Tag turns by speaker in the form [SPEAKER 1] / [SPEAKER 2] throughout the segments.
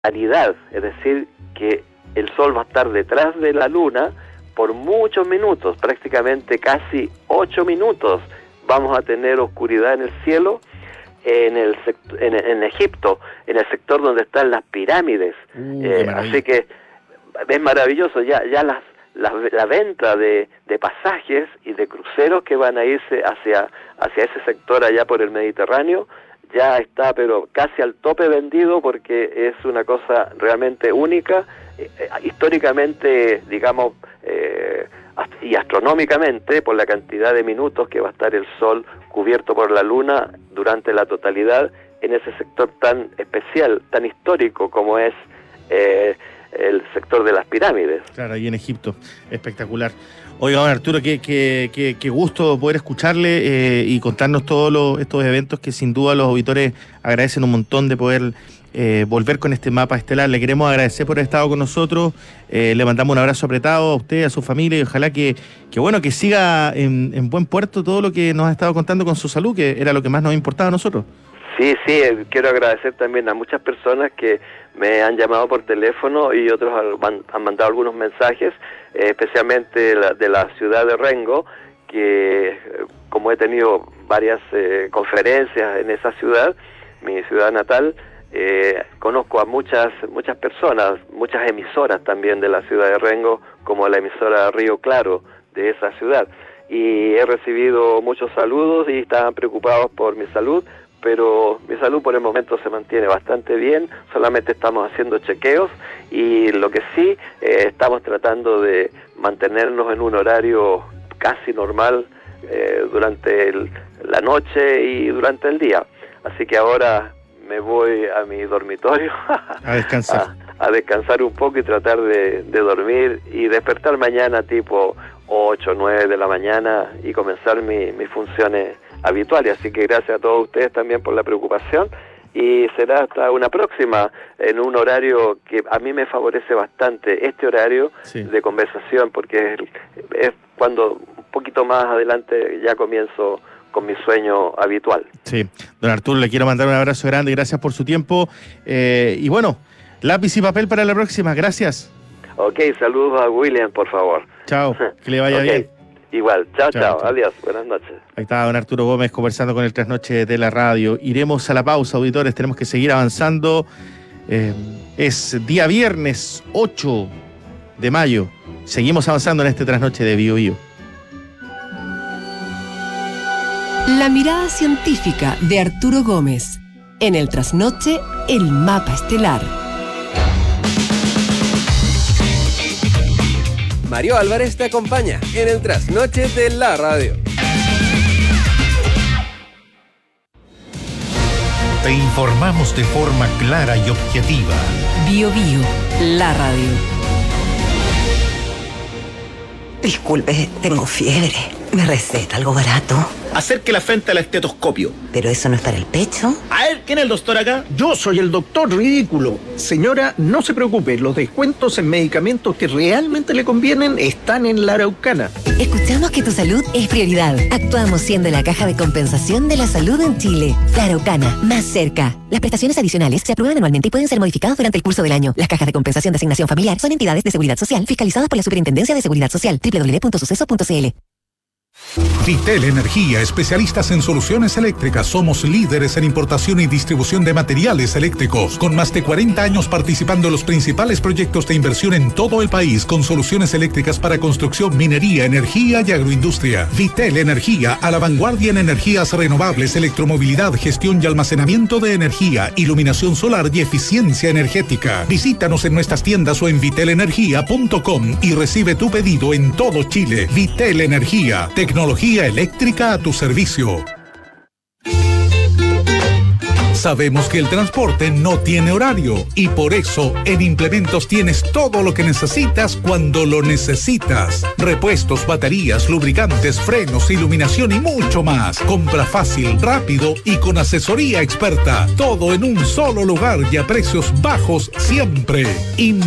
[SPEAKER 1] claridad, es decir, que el Sol va a estar detrás de la Luna por muchos minutos, prácticamente casi 8 minutos. Vamos a tener oscuridad en el cielo en Egipto, en el sector donde están las pirámides. Así que es maravilloso, ya la venta de pasajes y de cruceros que van a irse hacia ese sector allá por el Mediterráneo ya está, pero casi al tope vendido, porque es una cosa realmente única, históricamente, digamos, y astronómicamente, por la cantidad de minutos que va a estar el Sol cubierto por la Luna durante la totalidad en ese sector tan especial, tan histórico como es el sector de las pirámides.
[SPEAKER 2] Claro, ahí en Egipto, espectacular. Oiga, don Arturo, qué gusto poder escucharle y contarnos todos estos eventos que sin duda los auditores agradecen un montón de poder volver con este mapa estelar. Le queremos agradecer por haber estado con nosotros, le mandamos un abrazo apretado a usted, a su familia, y ojalá que siga en buen puerto todo lo que nos ha estado contando con su salud, que era lo que más nos importaba a nosotros.
[SPEAKER 1] Sí, quiero agradecer también a muchas personas que me han llamado por teléfono y otros han mandado algunos mensajes, especialmente de la ciudad de Rengo, que como he tenido varias conferencias en esa ciudad, mi ciudad natal, conozco a muchas personas, muchas emisoras también de la ciudad de Rengo, como la emisora Río Claro de esa ciudad, y he recibido muchos saludos y estaban preocupados por mi salud, pero mi salud por el momento se mantiene bastante bien, solamente estamos haciendo chequeos, y lo que sí, estamos tratando de mantenernos en un horario casi normal durante la noche y durante el día. Así que ahora me voy a mi dormitorio
[SPEAKER 2] a descansar.
[SPEAKER 1] a descansar un poco y tratar de dormir y despertar mañana tipo 8 o 9 de la mañana y comenzar mis funciones habituales. Así que gracias a todos ustedes también por la preocupación, y será hasta una próxima en un horario que a mí me favorece bastante, este horario de conversación, porque es cuando un poquito más adelante ya comienzo con mi sueño habitual.
[SPEAKER 2] Sí, don Arturo, le quiero mandar un abrazo grande, gracias por su tiempo, y bueno, lápiz y papel para la próxima, gracias.
[SPEAKER 1] Ok, saludos a William, por favor.
[SPEAKER 2] Chao, que le vaya bien.
[SPEAKER 1] Igual, chao, adiós, buenas noches.
[SPEAKER 2] Ahí está don Arturo Gómez conversando con el Trasnoche de la Radio. Iremos a la pausa, auditores, tenemos que seguir avanzando. Es día viernes 8 de mayo. Seguimos avanzando en este Trasnoche de Bio Bio.
[SPEAKER 3] La mirada científica de Arturo Gómez. En el Trasnoche, el mapa estelar.
[SPEAKER 4] Mario Álvarez te acompaña en el Trasnoche de la Radio.
[SPEAKER 5] Te informamos de forma clara y objetiva.
[SPEAKER 3] Bio Bio, la radio.
[SPEAKER 6] Disculpe, tengo fiebre. ¿Me receta algo barato?
[SPEAKER 7] Acerque la frente al estetoscopio.
[SPEAKER 6] ¿Pero eso no es para el pecho?
[SPEAKER 7] A ver, ¿quién es el doctor acá?
[SPEAKER 8] Yo soy el doctor ridículo. Señora, no se preocupe, los descuentos en medicamentos que realmente le convienen están en la Araucana.
[SPEAKER 9] Escuchamos que tu salud es prioridad. Actuamos siendo la caja de compensación de la salud en Chile. La Araucana, más cerca. Las prestaciones adicionales se aprueban anualmente y pueden ser modificadas durante el curso del año. Las cajas de compensación de asignación familiar son entidades de seguridad social fiscalizadas por la Superintendencia de Seguridad Social. www.suceso.cl.
[SPEAKER 5] Vitel Energía, especialistas en soluciones eléctricas. Somos líderes en importación y distribución de materiales eléctricos, con más de 40 años participando en los principales proyectos de inversión en todo el país, con soluciones eléctricas para construcción, minería, energía y agroindustria. Vitel Energía, a la vanguardia en energías renovables, electromovilidad, gestión y almacenamiento de energía, iluminación solar y eficiencia energética. Visítanos en nuestras tiendas o en vitelenergia.com y recibe tu pedido en todo Chile. Vitel Energía, tecnología eléctrica a tu servicio. Sabemos que el transporte no tiene horario y por eso en Implementos tienes todo lo que necesitas cuando lo necesitas. Repuestos, baterías, lubricantes, frenos, iluminación y mucho más. Compra fácil, rápido y con asesoría experta. Todo en un solo lugar y a precios bajos siempre.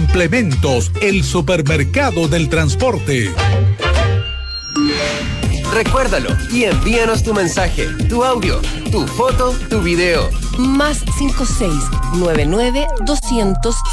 [SPEAKER 5] Implementos, el supermercado del transporte.
[SPEAKER 4] Recuérdalo y envíanos tu mensaje, tu audio, tu foto, tu video.
[SPEAKER 3] +56 99 200